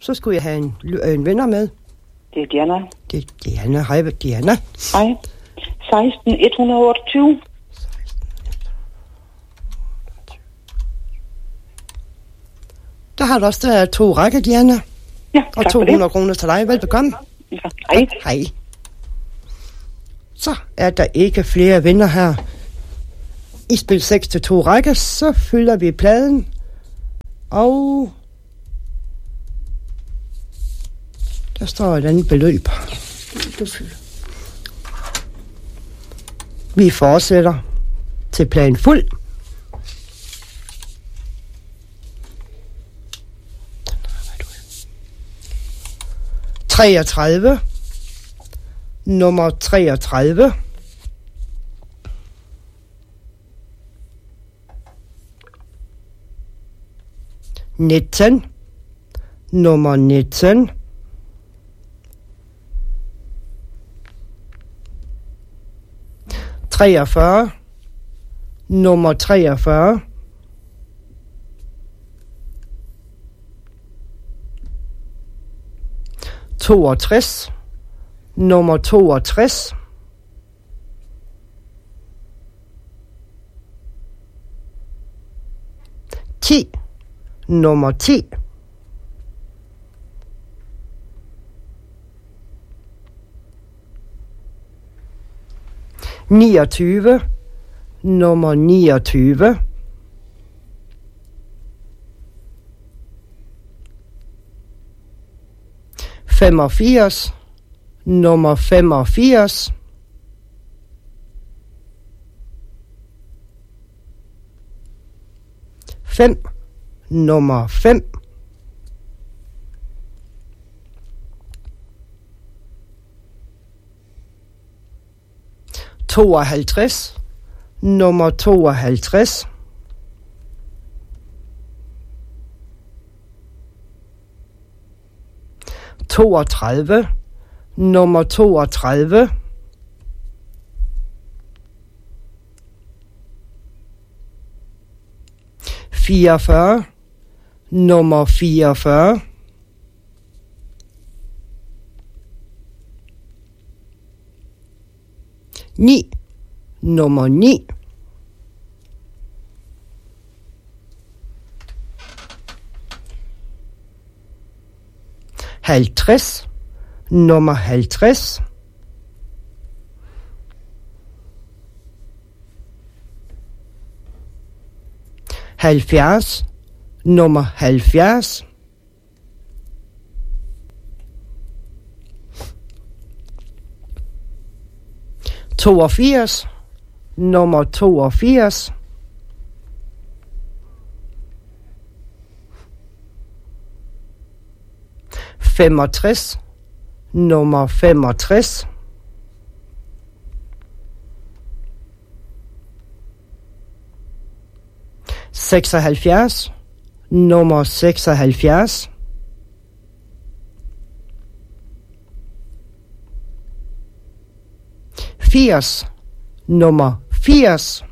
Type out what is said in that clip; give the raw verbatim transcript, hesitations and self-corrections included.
Så skulle jeg have en, en venner med. Det er Diana. Det er Diana. Hej, Diana. Hej. seksten et hundrede og otteogtyve. Der har du også der to rækker, Diana. Ja, og to hundrede kroner til dig. Velbekomme. Ja, hej. Hej. Så er der ikke flere vinder her. I spil seks til to rækker, så fylder vi pladen. Og der står et andet beløb. Vi fortsætter til plan fuld. treogtredive. Nummer treogtredive. nitten. Nummer nitten. treogfyrre. Nummer treogfyrre. toogtres. Nummer toogtres. ti. Nummer ti. niogtyve. Nummer niogtyve. femogfirs. Nummer femogfirs. fem. Nummer fem. tooghalvtreds. Nummer tooghalvtreds. toogtredive. Nummer toogtredive. fireogfyrre. Nummer fireogfyrre. ni. Nummer ni. halvtreds. Nummer halvtreds. halvfjerds. Nummer halvfjerds. toogfirs. Nummer toogfirs. femogtres. Nummer femogtres. seksoghalvfjerds. Nummer seksoghalvfjerds. firs. Nummer firs.